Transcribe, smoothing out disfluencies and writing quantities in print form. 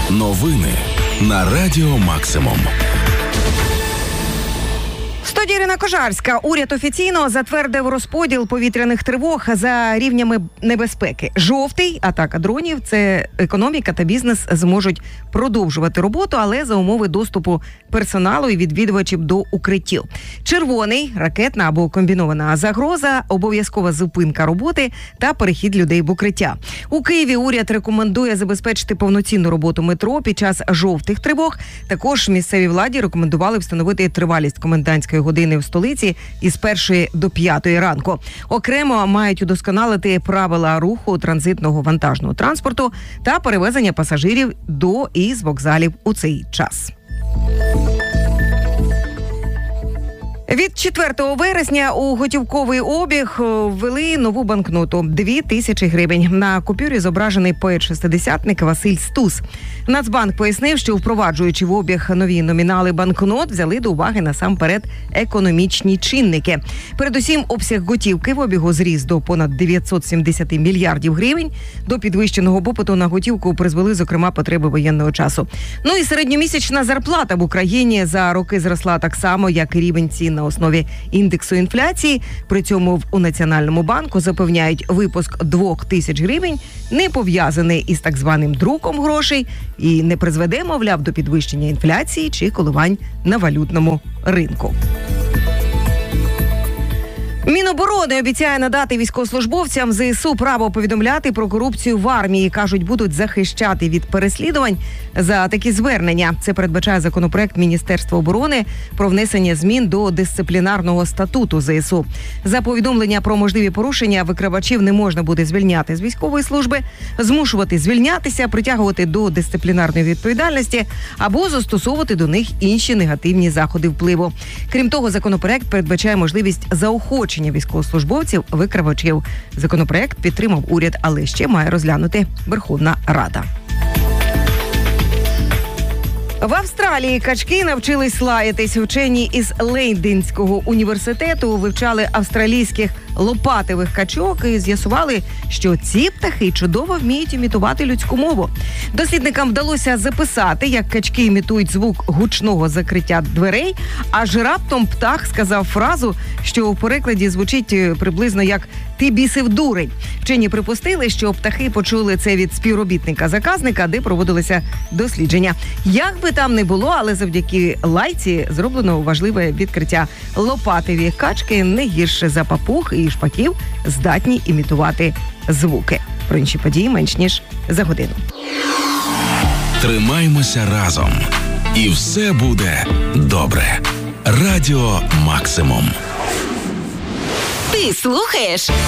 Новини на Радіо Максимум. Студія Ірина Кожарська. Уряд офіційно затвердив розподіл повітряних тривог за рівнями небезпеки. Жовтий – атака дронів, це економіка та бізнес зможуть продовжувати роботу, але за умови доступу персоналу і відвідувачів до укриттів. Червоний – ракетна або комбінована загроза, обов'язкова зупинка роботи та перехід людей в укриття. У Києві уряд рекомендує забезпечити повноцінну роботу метро під час жовтих тривог. Також місцевій владі рекомендували встановити тривалість комендантської години в столиці із 1 до 5 ранку. Окремо мають удосконалити правила руху транзитного вантажного транспорту та перевезення пасажирів до і з вокзалів у цей час. Від 4 вересня у готівковий обіг ввели нову банкноту – 2000 гривень. На купюрі зображений поет-шестидесятник Василь Стус. Нацбанк пояснив, що впроваджуючи в обіг нові номінали банкнот, взяли до уваги насамперед економічні чинники. Передусім, обсяг готівки в обігу зріс до понад 970 мільярдів гривень. До підвищеного попиту на готівку призвели, зокрема, потреби воєнного часу. Ну і середньомісячна зарплата в Україні за роки зросла так само, як і рівень цін на основі індексу інфляції. При цьому у Національному банку запевняють, випуск 2000 гривень не пов'язаний із так званим друком грошей і не призведе, мовляв, до підвищення інфляції чи коливань на валютному ринку. Міноборони обіцяє надати військовослужбовцям ЗСУ право повідомляти про корупцію в армії. Кажуть, будуть захищати від переслідувань за такі звернення. Це передбачає законопроект Міністерства оборони про внесення змін до дисциплінарного статуту ЗСУ. За повідомлення про можливі порушення викривачів не можна буде звільняти з військової служби, змушувати звільнятися, притягувати до дисциплінарної відповідальності або застосовувати до них інші негативні заходи впливу. Крім того, законопроект передбачає можливість заохочення військовослужбовців викривачів. Законопроект підтримав уряд, але ще має розглянути Верховна Рада. В Австралії качки навчились лаятись. Вчені із Лейденського університету вивчали австралійських лопатевих качок і з'ясували, що ці птахи чудово вміють імітувати людську мову. Дослідникам вдалося записати, як качки імітують звук гучного закриття дверей, аж раптом птах сказав фразу, що у перекладі звучить приблизно як «ти бісив дурень». Вчені припустили, що птахи почули це від співробітника-заказника, де проводилися дослідження. Як би там не було, але завдяки лайці зроблено важливе відкриття. Лопатеві качки не гірше за папуг і шпаків здатні імітувати звуки. Про інші події менш ніж за годину. Тримаймося разом. І все буде добре. Радіо Максимум. Ти слухаєш